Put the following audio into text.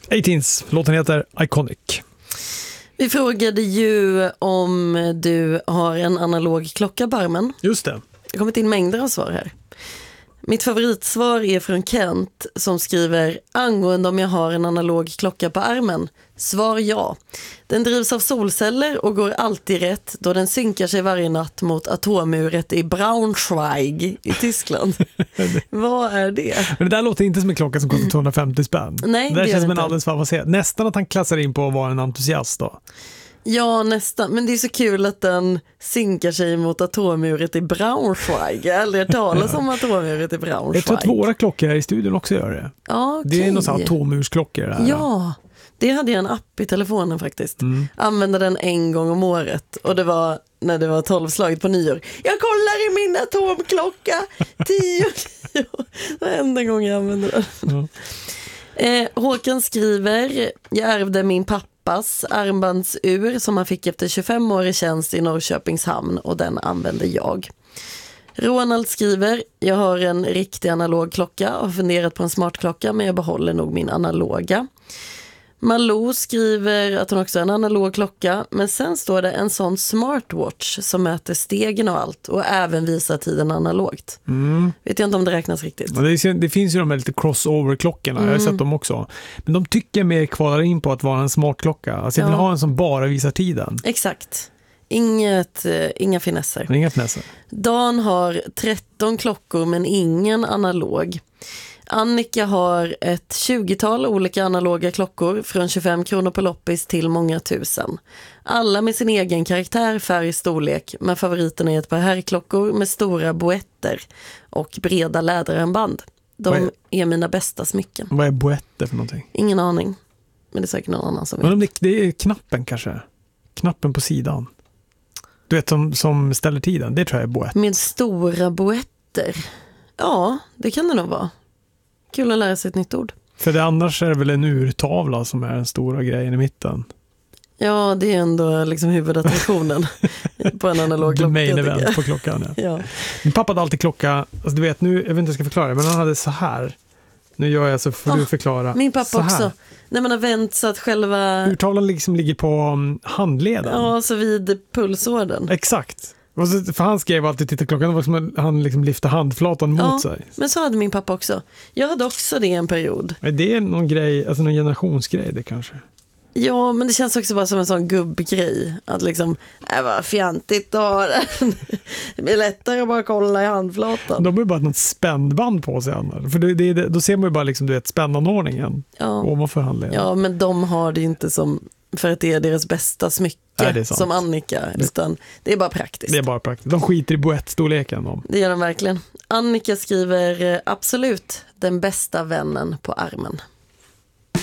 18s, låten heter Iconic. Vi frågade ju om du har en analog klocka på armen. Just det. Det har kommit in mängder av svar här. Mitt favoritsvar är från Kent som skriver angående om jag har en analog klocka på armen. Svar ja. Den drivs av solceller och går alltid rätt då den synkar sig varje natt mot atomuret i Braunschweig i Tyskland. Vad är det? Men det där låter inte som en klocka som kostar 250 spänn. Nej, det det känns som en inte. alldeles för avancerad. Nästan att han klassar in på att vara en entusiast då. Ja, nästan. Men det är så kul att den synkar sig mot atomuret i Braunschweig. Jag har aldrig hört talas om atomuret i Braunschweig. Jag tror att våra klockor här i studion också gör det. Ja, okej. Det är någon sån här atommursklockor där. Ja, det hade jag en app i telefonen faktiskt. Använde den en gång om året. Och det var när det var 12-slaget på nyår. Jag kollar i min atomklocka. 10. Det var enda gången jag använde den. Håkan skriver, jag ärvde min pappas armbandsur som han fick efter 25 år i tjänst i Norrköpings hamn och den använde jag. Ronald skriver, jag har en riktig analog klocka och har funderat på en smartklocka men jag behåller nog min analoga. Malou skriver att hon också har en analog klocka men sen står det en sån smartwatch som mäter stegen och allt och även visar tiden analogt. Vet jag inte om det räknas riktigt. Det finns ju de här lite crossover-klockorna, jag har sett dem också. Men de tycker mer kvalar in på att vara en smartklocka. Alltså jag vill ha en som bara visar tiden. Exakt. Inga finesser. Men inga finesser. Dan har 13 klockor men ingen analog. Annika har ett 20-tal olika analoga klockor från 25 kronor på loppis till många tusen. Alla med sin egen karaktär, färg, storlek, men favoriten är ett par herrklockor med stora boetter och breda läderarmband. De är mina bästa smycken. Vad är boetter för någonting? Ingen aning, men det är säkert någon annan som vet. Men det är knappen kanske? Knappen på sidan. Du vet, som ställer tiden. Det tror jag är boett. Med stora boetter. Ja, det kan det nog vara. Kul att lära sig ett nytt ord. För det annars är det väl en urtavla som är den stora grejen i mitten. Ja, det är ändå liksom huvudattraktionen på en analog klocka. Main event på klockan. Ja. Ja. Min pappa hade alltid klocka, alltså du vet, nu, jag vet inte hur jag ska förklara det, men han hade så här. Nu gör jag så får du förklara. Min pappa också. När man har vänt så att själva... Urtavlan liksom ligger på handleden. Ja, så vid pulsådern. Exakt. Och så, för han skrev alltid titta klockan, det var som att han liksom lyfte handflatan mot sig. Men så hade min pappa också. Jag hade också det en period. Men det är någon grej, alltså någon generationsgrej det kanske. Ja, men det känns också bara som en sån gubbgrej. Att liksom, vad fjantigt att ha den. Det blir lättare att bara kolla i handflatan. De har ju bara något spännband på sig annars. För då ser man ju bara liksom, du vet, spännanordningen ovanför handleden. Ja, men de har det inte som för att det är deras bästa smycke som Annika. Utan det är bara praktiskt. Det är bara praktiskt. De skiter i boettstorleken. Det gör de verkligen. Annika skriver absolut den bästa vännen på armen.